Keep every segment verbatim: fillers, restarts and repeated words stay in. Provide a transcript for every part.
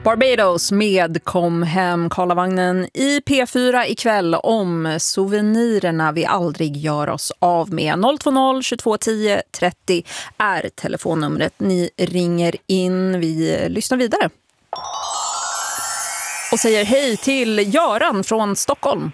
Barbados med Kom hem Karlavagnen i P fyra ikväll om souvenirerna vi aldrig gör oss av med. noll två noll tjugotvå tio trettio är telefonnumret. Ni ringer in, vi lyssnar vidare. Och säger hej till Göran från Stockholm.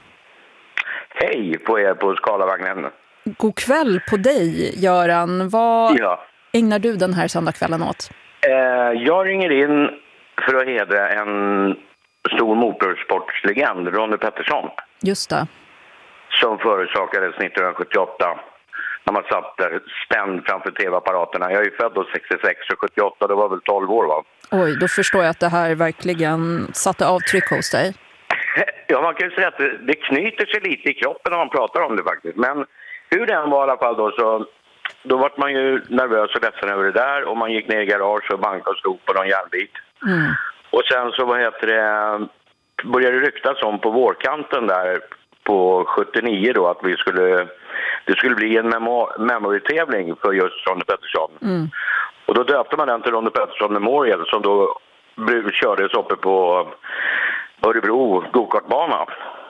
Hej på er på Karlavagnen. God kväll på dig, Göran. Vad ja. ägnar du den här söndagskvällen åt? Eh, jag ringer in för att hedra en stor motorsportslegend, Ronnie Peterson. Just det. Som förorsakades nittonhundrasjuttioåtta när man satt där spänd framför tv-apparaterna. Jag är ju född då sextiosex och sjuttioåtta, det var väl tolv år va? Oj, då förstår jag att det här verkligen satte avtryck hos dig. Ja, man kan ju säga att det, det knyter sig lite i kroppen när man pratar om det faktiskt. Men hur det än var i alla fall då så då var man ju nervös och ledsen över det där. Och man gick ner i garage och bankade och stod på någon järnbit. Mm. Och sen så vad heter det, började det ryktas om på vårkanten där på sjuttionio då att vi skulle, det skulle bli en memo- memory-tävling för just Ronnie Peterson. Mm. Och då döpte man den till Ronnie Peterson Memorial som då kördes uppe på Örebro gokartbana.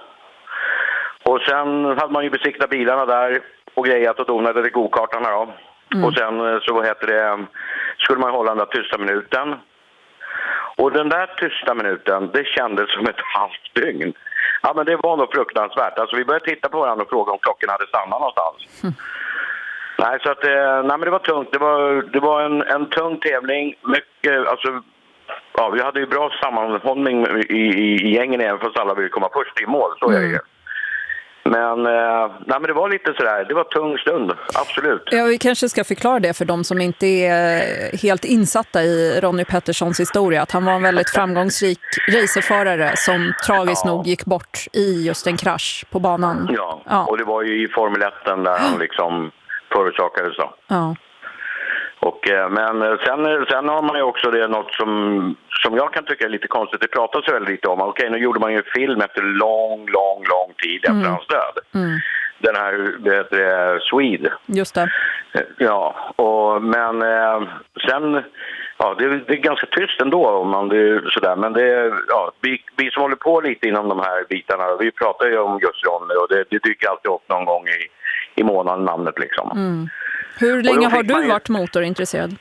Och sen hade man ju besiktat bilarna där och grejat och donade till gokartarna då. Mm. Och sen så vad heter det, skulle man hålla den där tysta minuten. Och den där tysta minuten, det kändes som ett halvt dygn. Ja, men det var nog fruktansvärt. Alltså vi började titta på varandra och fråga om klockan hade stannat någonstans. Mm. Nej, så att, nej men det var tungt. Det var, det var en, en tung tävling. Mycket, alltså, ja, vi hade ju bra sammanhållning i, i, i gängen även fast alla ville komma först i mål, så mm. är det ju. Men, eh, nej, men det var lite sådär, det var tung stund, absolut. Ja, vi kanske ska förklara det för de som inte är helt insatta i Ronnie Petersons historia. Att han var en väldigt framgångsrik racerförare som tragiskt ja. nog gick bort i just en krasch på banan. Ja, ja. Och det var ju i Formel ett där han liksom förorsakade så. Ja. Och, men sen, sen har man ju också det något som, som jag kan tycka är lite konstigt. Det pratas så väldigt lite om. Okej, nu gjorde man ju en film efter lång, lång, lång tid efter mm. hans död. Mm. Den här, det heter Swede. Just det. Ja, och, men sen, ja, det, det är ganska tyst ändå om man det sådär. Men det, ja, vi, vi som håller på lite inom de här bitarna, vi pratar ju om just Ronnie och det, det dyker alltid upp någon gång i, i månaden namnet liksom. Mm. Hur länge har du varit motorintresserad?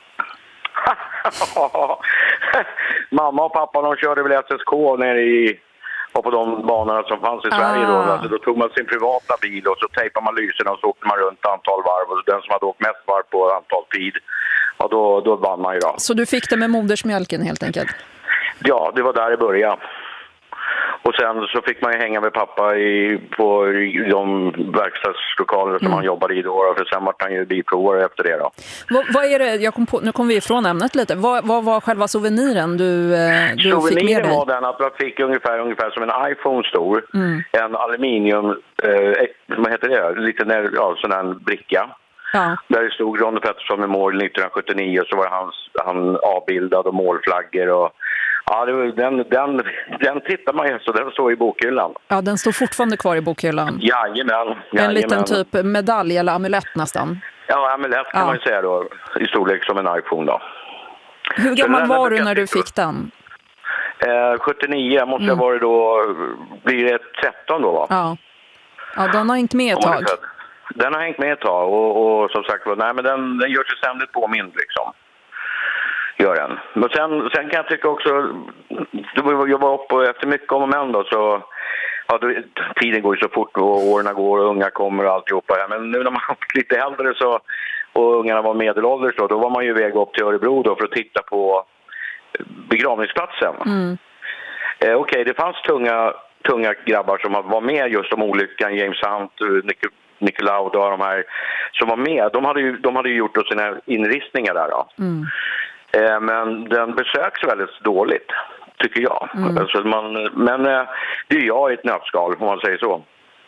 Mamma och pappa de körde väl S S K nere i, och på de banorna som fanns i ah. Sverige då. Alltså, då tog man sin privata bil och så tejpade man lyserna och så åkte man runt antal varv. Och den som hade åkt mest varv på antal tid, ja, då, då vann man ju då. Så du fick det med modersmjölken helt enkelt? Ja, det var där i början. Och sen så fick man ju hänga med pappa i, på de verkstadslokaler som mm. han jobbade i då. För sen var han ju bilprovare efter det då. Vad, vad är det, jag kom på, nu kom vi ifrån ämnet lite. Vad, vad var själva souveniren du, du Souveniren fick med dig? var den att man fick ungefär, ungefär som en iPhone stor. Mm. En aluminium, eh, vad heter det? Lite när, ja, sån här bricka. Ja. Där det stod Ronnie Peterson Memorial nittonhundrasjuttionio, så var hans, han avbildad och målflaggor och ja, det var, den, den, den tittar man ju, så den står i bokhyllan. Ja, den står fortfarande kvar i bokhyllan. Jajamän. En jajamän. liten typ medalj eller amulett nästan. Ja, amulett kan ja. man ju säga då, i storlek som en iPhone då. Hur gammal var du när du fick den? Eh, sjuttionio måste mm. jag vara då, blir det tretton då va? Ja, ja den har hängt med ett tag. Den har hängt med ett tag och, och som sagt, nej men den, den gör sig ständigt påmind liksom. Gör den. Men sen, sen kan jag tycka också, jag var uppe och efter mycket om och men då så, ja, då, tiden går ju så fort och åren går och unga kommer och alltihopa. Men nu när man var lite äldre så, och ungarna var medelålders då, då var man ju väg upp till Örebro då för att titta på begravningsplatsen. Mm. Eh, Okej, okay, det fanns tunga, tunga grabbar som var med just om olyckan, James Hunt, Nick, Nick Lauda och de här som var med. De hade ju, de hade ju gjort då sina inristningar där då. Mm. Eh, men den besöks väldigt dåligt, tycker jag. Mm. Alltså man, men eh, det är jag i ett nötskal, om man säger så.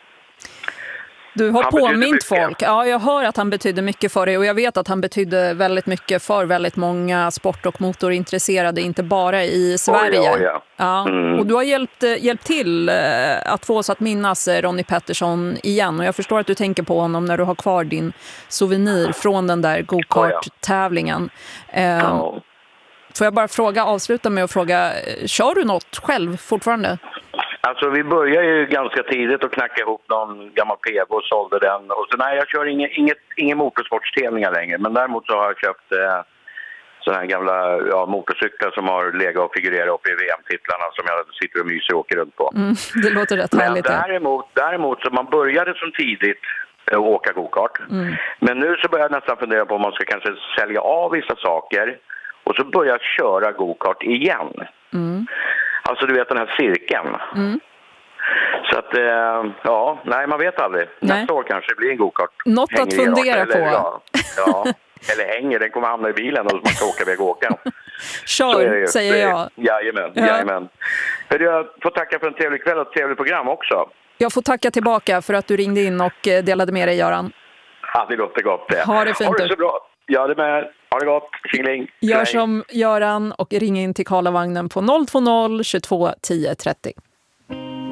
Du har han påmint folk. Ja, jag hör att han betyder mycket för dig och jag vet att han betydde väldigt mycket för väldigt många sport- och motorintresserade, inte bara i Sverige. Oh, ja, ja. Ja. Mm. Och du har hjälpt, hjälpt till att få oss att minnas Ronnie Peterson igen och jag förstår att du tänker på honom när du har kvar din souvenir från den där go-kart-tävlingen. Oh, ja. eh, oh. Får jag bara fråga, avsluta med att fråga, kör du något själv fortfarande? Alltså vi började ju ganska tidigt att knacka ihop någon gammal P V och sålde den. Och så, nej, jag kör inget, inget, inga motorsportstävlingar längre. Men däremot så har jag köpt eh, sådana här gamla ja, motorcyklar som har legat och figurerat upp i V M-titlarna som jag sitter och myser och åker runt på. Mm, det låter rätt härligt. Men däremot, däremot så man började som tidigt att åka go-kart. Mm. Men nu så börjar jag nästan fundera på om man ska kanske sälja av vissa saker och så börja köra go-kart igen. Mm. Alltså du vet den här cirkeln. Mm. Så att, eh, ja, nej man vet aldrig. Nej. Nästa år kanske det blir en go-kart. Något hänger att fundera eller, på. Ja, ja, eller hänger, den kommer hamna i bilen och man ska åka iväg och åka. Kör, säger jag. Jajamän, ja. jajamän. Jag får tacka för en trevlig kväll och ett trevligt program också. Jag får tacka tillbaka för att du ringde in och delade med dig, Göran. Ja, det låter gott det. Ha det fint. Ha det så bra. Ja, det med. Ha det gott. Tjingling. Gör som Göran och ring in till Karlavagnen på noll två noll tjugotvå tio trettio.